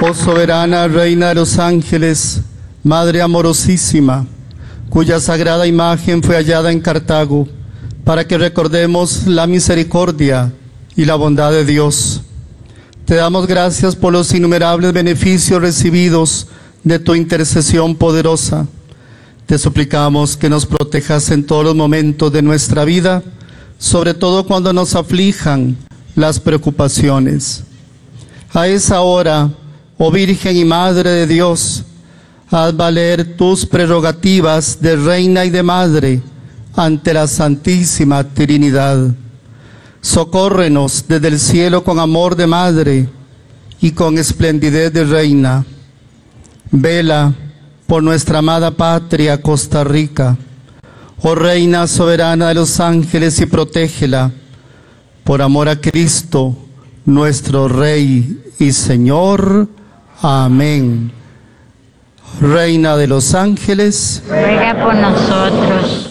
Oh soberana Reina de los ángeles, Madre amorosísima, cuya sagrada imagen fue hallada en Cartago, para que recordemos la misericordia y la bondad de Dios. Te damos gracias por los innumerables beneficios recibidos de tu intercesión poderosa. Te suplicamos que nos protejas en todos los momentos de nuestra vida, sobre todo cuando nos aflijan las preocupaciones. A esa hora, oh Virgen y Madre de Dios, haz valer tus prerrogativas de Reina y de Madre ante la Santísima Trinidad. Socórrenos desde el cielo con amor de Madre y con esplendidez de Reina. Vela por nuestra amada patria Costa Rica, oh Reina soberana de los ángeles, y protégela, por amor a Cristo, nuestro Rey y Señor. Amén. Reina de los ángeles, ruega por nosotros.